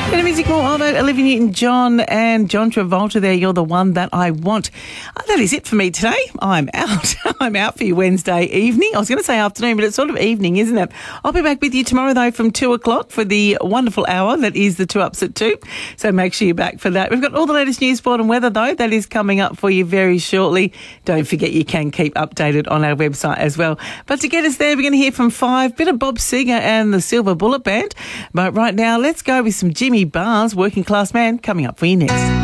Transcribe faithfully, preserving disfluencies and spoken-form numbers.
Bit of music more about Olivia Newton-John and John Travolta there. You're the one that I want. Oh, that is it for me today. I'm out. I'm out for you Wednesday evening. I was going to say afternoon, but it's sort of evening, isn't it? I'll be back with you tomorrow, though, from two o'clock for the wonderful hour that is the Two Ups at two. So make sure you're back for that. We've got all the latest news, sport and weather, though. That is coming up for you very shortly. Don't forget you can keep updated on our website as well. But to get us there, we're going to hear from Five, bit of Bob Seger and the Silver Bullet Band. But right now, let's go with some Jimmy Barnes, Working Class Man, coming up for you next.